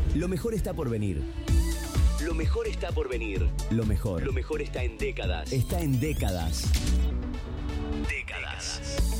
Lo mejor está por venir. Lo mejor está por venir. Lo mejor. Lo mejor está en décadas. Está en décadas. Décadas.